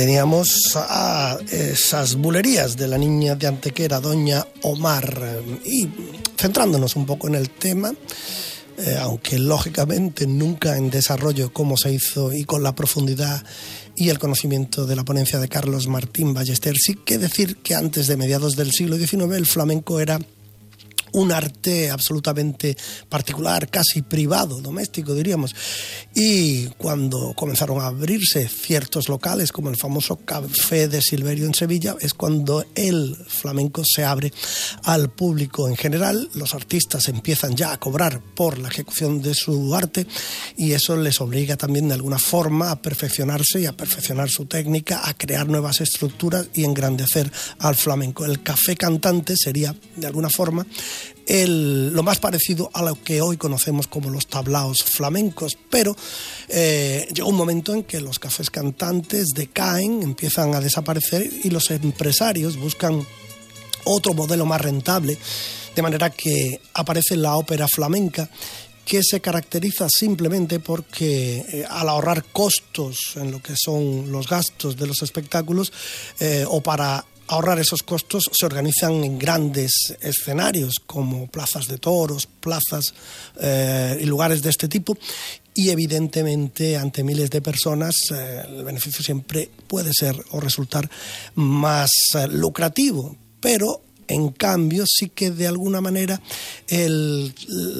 Teníamos a esas bulerías de la niña de Antequera, Doña Omar, y centrándonos un poco en el tema, aunque lógicamente nunca en desarrollo cómo se hizo y con la profundidad y el conocimiento de la ponencia de Carlos Martín Ballester, sí que decir que antes de mediados del siglo XIX el flamenco era un arte absolutamente particular, casi privado, doméstico diríamos, y cuando comenzaron a abrirse ciertos locales como el famoso Café de Silverio en Sevilla, es cuando el flamenco se abre al público en general. Los artistas empiezan ya a cobrar por la ejecución de su arte y eso les obliga también de alguna forma a perfeccionarse y a perfeccionar su técnica, a crear nuevas estructuras y engrandecer al flamenco. El café cantante sería de alguna forma lo más parecido a lo que hoy conocemos como los tablaos flamencos, pero llegó un momento en que los cafés cantantes decaen, empiezan a desaparecer y los empresarios buscan otro modelo más rentable, de manera que aparece la ópera flamenca, que se caracteriza simplemente porque al ahorrar costos en lo que son los gastos de los espectáculos o para ahorrar esos costos se organizan en grandes escenarios como plazas de toros, plazas y lugares de este tipo, y evidentemente ante miles de personas el beneficio siempre puede ser o resultar más lucrativo, pero en cambio sí que de alguna manera el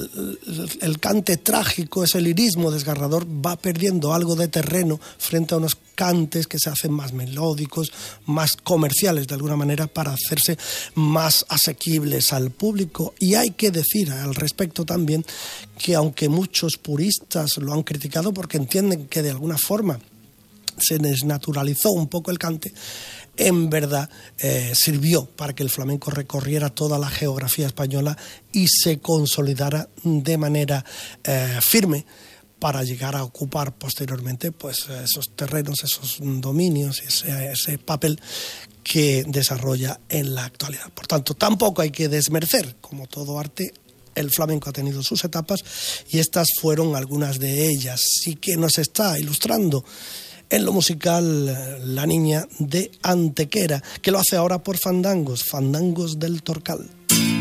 cante trágico, ese lirismo desgarrador, va perdiendo algo de terreno frente a unos cantes que se hacen más melódicos, más comerciales de alguna manera, para hacerse más asequibles al público. Y hay que decir al respecto también que aunque muchos puristas lo han criticado porque entienden que de alguna forma se desnaturalizó un poco el cante, en verdad sirvió para que el flamenco recorriera toda la geografía española y se consolidara de manera firme para llegar a ocupar posteriormente pues esos terrenos, esos dominios, ese papel que desarrolla en la actualidad. Por tanto, tampoco hay que desmerecer, como todo arte, el flamenco ha tenido sus etapas y estas fueron algunas de ellas. Sí que nos está ilustrando en lo musical la niña de Antequera, que lo hace ahora por Fandangos del Torcal.